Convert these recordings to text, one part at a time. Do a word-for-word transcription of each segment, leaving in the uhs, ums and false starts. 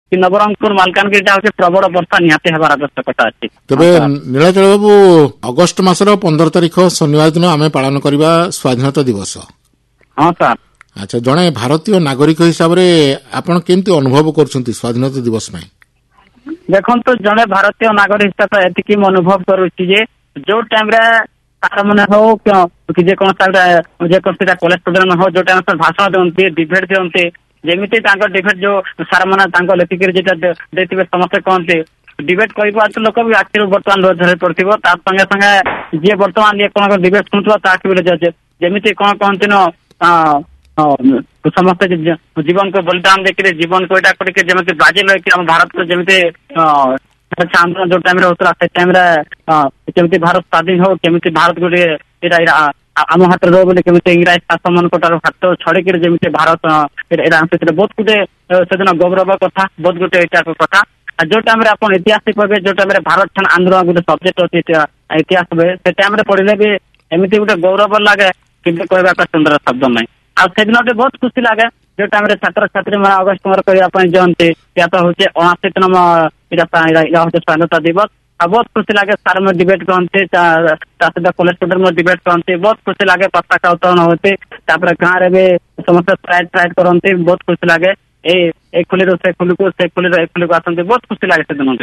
कि नवरंगपुर मालकानगिरी हूँ प्रबल वर्षा निहाती हबार आवश्यकता अच्छी। तेरे नीलाचल बाबू अगस्ट मासर पंद्रह तारिख शनिवार दिन आम पालन करवा स्वाधीनता दिवस। हाँ सर। अच्छा जड़े भारतीय नागरिक हिसाब से आपन केमती अनुभव करछंती स्वाधीनता दिवस में? देखो तो जड़े भारतीय नागरिक हिसाब से एतिकी अनुभव करुच्ची जे जो टाइम रे तार मन हो कि जेको कॉलेज स्टूडेंट हो जो टाइम भाषण दिखते डिबेट दिखते जमीती डिबेट जो सार मैंने लिखिक देते समस्ते कहते डिबेट कर लोक भी आखिर बर्तमान झरी पड़े संगे संगे जी बर्तमान ये कौन डिबेट शुणुवा जमीती कौन कहती न समस्त जीवन को बलिदान देकर जीवन को यहाँ करके बाजी लगे भारत को जमी आंदोलन जो टाइम होता से टाइम केमी भारत स्वाधीन हो केमी भारत गोटे आम हाथ रो बोले केमी इंग्राज शासन मान हाथ छड़े जमी भारत बहुत गुटे से दिन गौरव कथा बहुत गुटे कथा जो टाइम आप इतिहास पढ़े जो टाइम भारत छाड़ आंदोलन गोटे सब्जेक्ट अच्छी इतिहास हुए से टाइम पढ़ले भी एमती गोटे गौरव लगे कि कहवा सुंदर शब्द ना आ से दिन बहुत खुशी लगे जो टाइम छात्र छात्री मैंने अगस्ट मार करने जाते या तो हूँ अणाशीतम हूँ स्वाधीनता दिवस आ बहुत खुशी लगे सार में डिबेट कहते कॉलेज स्टूडेंट में डिबेट कहते बहुत खुशी लगे पताका उत्तोलन होते गाँव में भी समस्त प्राइड प्राइड करते बहुत खुशी लगे ए खुली से खुली को से खुली ए खुली को आसते बहुत खुशी लगे से दिन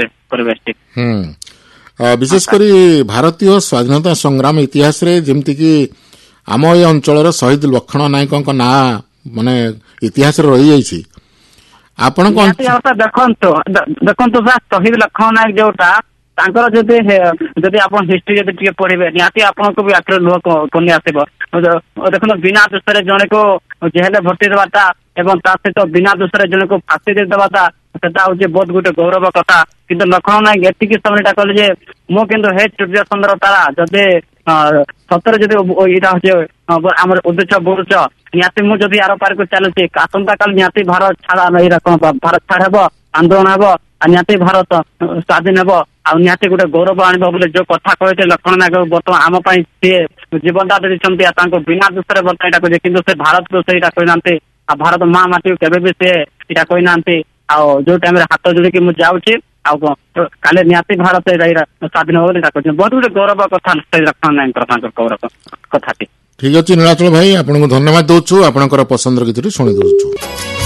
परिवेश विशेषकर भारतीय स्वाधीनता संग्राम इतिहास रे जमती कि आम ये अंचल शहीद लक्ष्मण नायकों ना माने इतिहास रही जाइए आपण देखो देखो शहीद लक्ष्मण नायक जोटा जदि आप हिस्ट्री जब पढ़े निहाती आपन को भी आखिर लुह कमी आसब देखो बिना दोष जड़े को जेल भर्ती देवाटा एवं सहित बिना दोष जड़े को फांसी दे देवाटा सेटा हूँ बहुत गोटे गौरव कथा किंतु लक्ष्मण नायक एतिकी समय कहले मु किंतु हे सूर्य चंद्र तारा जदि सतरे जदि यहाँ हूँ आम उद्देश्य बोरुच निहाती मुझे यार पार को चलुची आसंता काल निहाती भारत छाड़ा कौन भारत छाड़ हे आंदोलन हे निहाती भारत स्वाधीन हे आहाती गोटे गौरव आण बोले जो कथा कहते लक्ष्मण नायक बर्तमान आम सी जीवनदान देते बिना दोष बर्तमान कहे कि भारत को सही कहना आ भारत माँ माटी केवे भी सी यहाँ कहना आ जो टाइम हाथ जोड़ी मुझे जाऊँगी काले निहाती भारत स्वाधीन हो बहुत गोटे गौरव कथा लक्ष्मण नायक गौरव कथा। ठीक अच्छे नीलाचल भाई आपको धन्यवाद दौचु आपंकर पसंद गीत शुणी दौचु।